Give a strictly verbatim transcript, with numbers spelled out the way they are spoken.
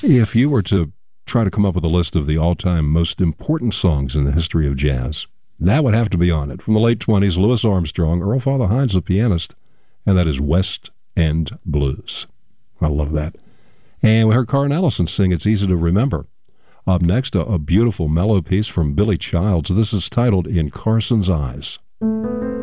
If you were to try to come up with a list of the all-time most important songs in the history of jazz, that would have to be on it. From the late twenties, Louis Armstrong, Earl Father Hines, the pianist, and that is West End Blues. I love that. And we heard Carl Ellison sing It's Easy to Remember. Up next, a, a beautiful mellow piece from Billy Childs. This is titled In Carson's Eyes.